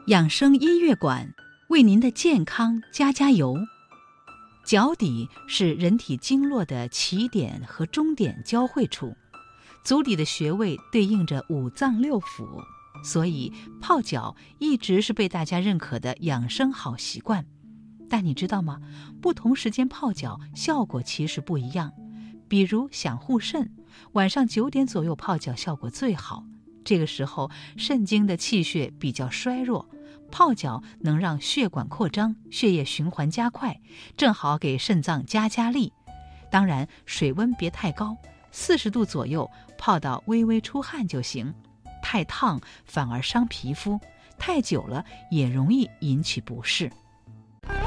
养生音乐馆为您的健康加油。脚底是人体经络的起点和终点交汇处，足底的穴位对应着五脏六腑，所以泡脚一直是被大家认可的养生好习惯。但你知道吗？不同时间泡脚效果其实不一样。比如想护肾，晚上9点左右泡脚效果最好。这个时候肾经的气血比较衰弱，泡脚能让血管扩张，血液循环加快，正好给肾脏加力。当然水温别太高，40度左右，泡到微微出汗就行。太烫反而伤皮肤，太久了也容易引起不适。